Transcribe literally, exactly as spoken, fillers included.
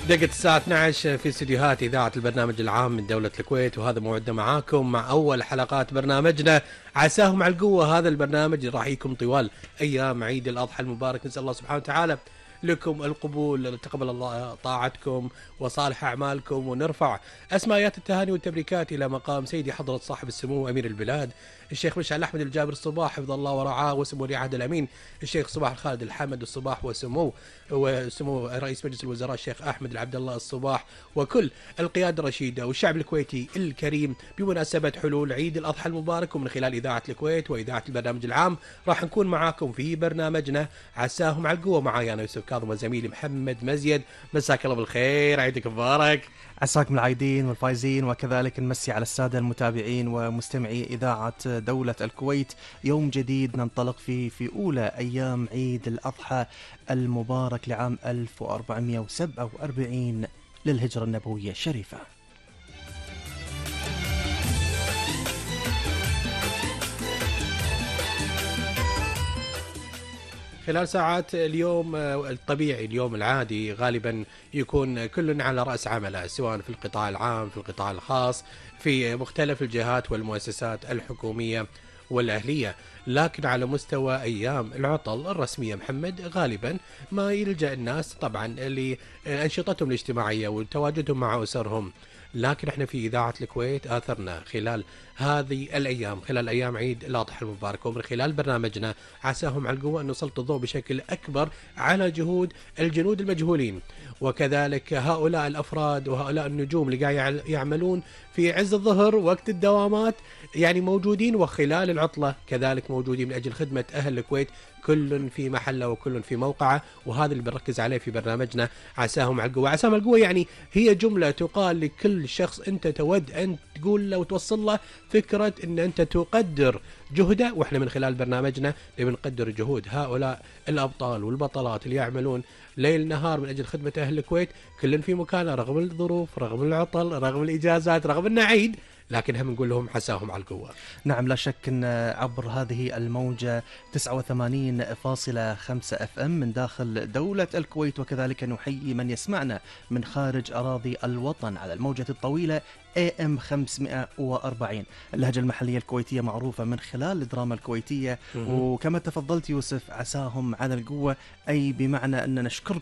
دقت الساعة اثني عشر في استديوهات إذاعة البرنامج العام من دولة الكويت، وهذا موعدنا معاكم مع أول حلقات برنامجنا عساهم على القوة. هذا البرنامج راح يكون طوال أيام عيد الأضحى المبارك. نسأل الله سبحانه وتعالى لكم القبول، تقبل الله طاعتكم وصالح أعمالكم، ونرفع أسمايات التهاني والتبريكات إلى مقام سيدي حضرة صاحب السمو أمير البلاد الشيخ مشعل أحمد الجابر الصباح حفظ الله ورعاه، وسمو ولي عهد الأمين الشيخ صباح الخالد الحمد الصباح، وسمو وسمو رئيس مجلس الوزراء الشيخ أحمد العبد الله الصباح، وكل القيادة الرشيدة والشعب الكويتي الكريم بمناسبة حلول عيد الأضحى المبارك. ومن خلال إذاعة الكويت وإذاعة البرنامج العام راح نكون معاكم في برنامجنا عساهم على القوة. معاي أنا يوسف كاظم وزميلي محمد مزيد. مساك الله بالخير، عيدك مبارك. عساكم العايدين والفايزين، وكذلك نمسي على السادة المتابعين ومستمعي إذاعة دولة الكويت. يوم جديد ننطلق فيه في أولى أيام عيد الأضحى المبارك لعام ألف وأربعمائة وسبعة وأربعين للهجرة النبوية الشريفة. خلال ساعات اليوم الطبيعي، اليوم العادي، غالبا يكون كل على رأس عمله، سواء في القطاع العام في القطاع الخاص في مختلف الجهات والمؤسسات الحكومية والأهلية. لكن على مستوى أيام العطل الرسمية محمد، غالبا ما يلجأ الناس طبعا لأنشطتهم الاجتماعية وتواجدهم مع أسرهم. لكن احنا في إذاعة الكويت آثرنا خلال هذه الأيام، خلال أيام عيد الأضحى المبارك، ومن خلال برنامجنا عساهم على القوة أن نسلط الضوء بشكل أكبر على جهود الجنود المجهولين، وكذلك هؤلاء الأفراد وهؤلاء النجوم اللي قاعد يعملون في عز الظهر وقت الدوامات، يعني موجودين، وخلال العطلة كذلك موجودين من أجل خدمة أهل الكويت، كل في محله وكل في موقعه. وهذا اللي بنركز عليه في برنامجنا عساهم على القوة. عساهم على القوة يعني هي جملة تقال لكل شخص أنت تود أن تقول له وتوصل له فكرة أن أنت تقدر جهده، وإحنا من خلال برنامجنا بنقدر جهود هؤلاء الأبطال والبطلات اللي يعملون ليل نهار من أجل خدمة أهل الكويت، كل في مكانه رغم الظروف، رغم العطل، رغم الإجازات، رغم أنه عيد، لكن هم نقول لهم عساهم على القوة. نعم، لا شك أن عبر هذه الموجة تسعة وثمانين فاصلة خمسة اف ام من داخل دولة الكويت، وكذلك نحيي من يسمعنا من خارج أراضي الوطن على الموجة الطويلة إيه إم خمسمائة وأربعين. اللهجة المحلية الكويتية معروفة من خلال الدراما الكويتية، وكما تفضلت يوسف عساهم على القوة، أي بمعنى أن نشكر